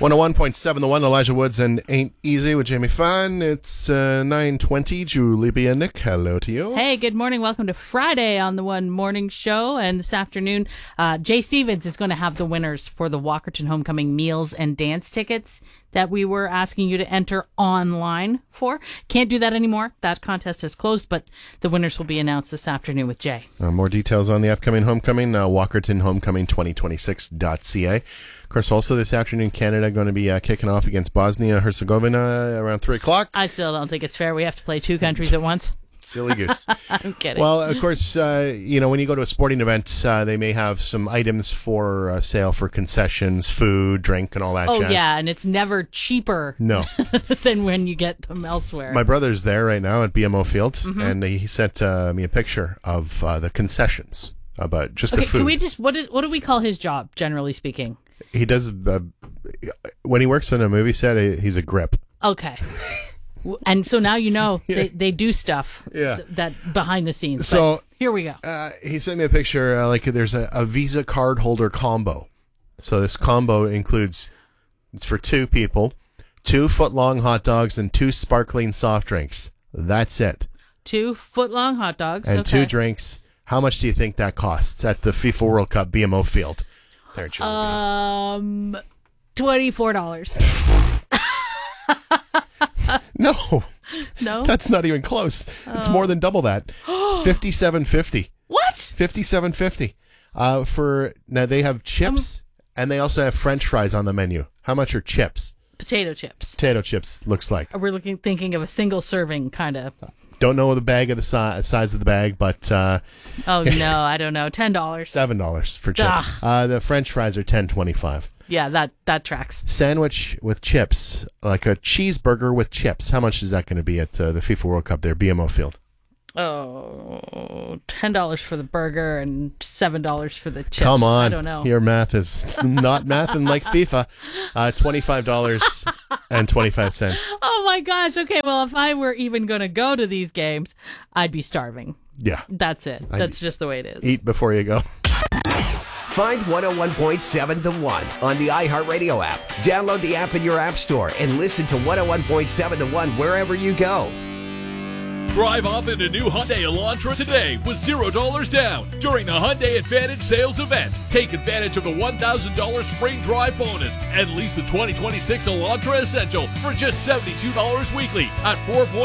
101.7 The One, Elijah Woods and Ain't Easy with Jamie Fahn. It's 9:20. Julie B. and Nick, hello to you. Hey, good morning. Welcome to Friday on the One Morning Show. And this afternoon, Jay Stevens is going to have the winners for the Walkerton Homecoming meals and dance tickets that we were asking you to enter online for. Can't do that anymore. That contest has closed, but the winners will be announced this afternoon with Jay. More details on the upcoming homecoming, WalkertonHomecoming2026.ca. Of course, also this afternoon, Canada going to be kicking off against Bosnia-Herzegovina around 3 o'clock. I still don't think it's fair. We have to play two countries at once. Silly goose. I'm kidding. Well, of course, when you go to a sporting event, they may have some items for sale for concessions, food, drink, and all that jazz. Oh, yeah, and it's never cheaper than when you get them elsewhere. My brother's there right now at BMO Field, and he sent me a picture of the concessions, about just the food. Can we just, what do we call his job, generally speaking? He does, when he works on a movie set, he's a grip. Okay. And so now you know they do stuff that behind the scenes. So here we go. He sent me a picture, there's a Visa card holder combo. So this combo includes, it's for two people, 2 foot-long hot dogs and 2 sparkling soft drinks. That's it. 2 foot-long hot dogs. And 2 drinks. How much do you think that costs at the FIFA World Cup BMO Field? There, $24. No, that's not even close. It's more than double that. $57.50. What? $57.50. Now they have chips and they also have French fries on the menu. How much are chips? Potato chips. Potato chips looks like. We're thinking of a single serving kind of. Don't know the bag of the size of the bag, but oh no, I don't know. $10. $7 for chips. The French fries are $10.25. Yeah, that tracks. Sandwich with chips, like a cheeseburger with chips. How much is that going to be at the FIFA World Cup there, BMO Field? Oh, $10 for the burger and $7 for the chips. Come on. I don't know. Your math is not mathing like FIFA. $25.25. Oh my gosh. Okay, well, if I were even going to go to these games, I'd be starving. Yeah. That's it. That's just the way it is. Eat before you go. Find 101.7 The One on the iHeartRadio app. Download the app in your app store and listen to 101.7 The One wherever you go. Drive off in a new Hyundai Elantra today with $0 down during the Hyundai Advantage sales event. Take advantage of the $1,000 spring drive bonus and lease the 2026 Elantra Essential for just $72 weekly at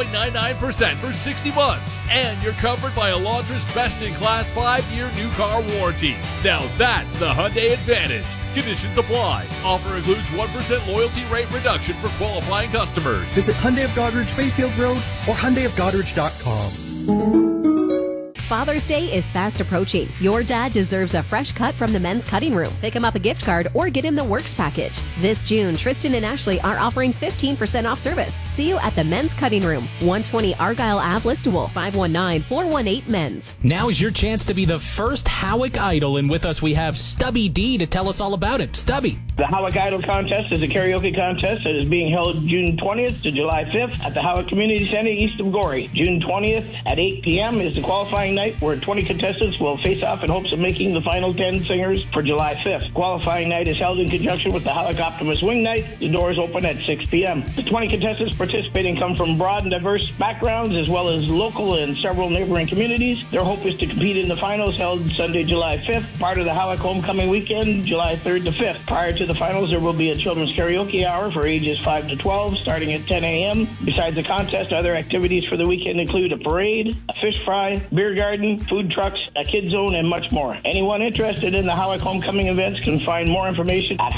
4.99% for 60 months. And you're covered by Elantra's best-in-class 5-year new car warranty. Now that's the Hyundai Advantage. Conditions apply. Offer includes 1% loyalty rate reduction for qualifying customers. Visit Hyundai of Goderich Bayfield Road or HyundaiofGoderich.com. Father's Day is fast approaching. Your dad deserves a fresh cut from the Men's Cutting Room. Pick him up a gift card or get him the Works package. This June, Tristan and Ashley are offering 15% off service. See you at the Men's Cutting Room, 120 Argyle Ave, Listowel, 519-418-MENS. Now is your chance to be the first Howick Idol, and with us we have Stubby D to tell us all about it. Stubby. The Howick Idol contest is a karaoke contest that is being held June 20th to July 5th at the Howick Community Center east of Gorey. June 20th at 8 p.m. is the qualifying night where 20 contestants will face off in hopes of making the final 10 singers for July 5th. Qualifying night is held in conjunction with the Howick Optimus Wing Night. The doors open at 6 p.m. The 20 contestants participating come from broad and diverse backgrounds as well as local and several neighboring communities. Their hope is to compete in the finals held Sunday, July 5th, part of the Howick Homecoming Weekend, July 3rd to 5th. Prior to the finals, there will be a children's karaoke hour for ages 5 to 12 starting at 10 a.m. Besides the contest, other activities for the weekend include a parade, a fish fry, beer garden, food trucks, a kid zone, and much more. Anyone interested in the Howick Homecoming events can find more information at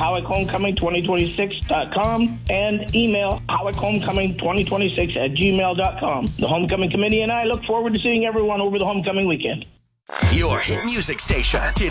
HowickHomecoming2026.com and email HowickHomecoming2026@gmail.com. The Homecoming Committee and I look forward to seeing everyone over the homecoming weekend. Your hit music station.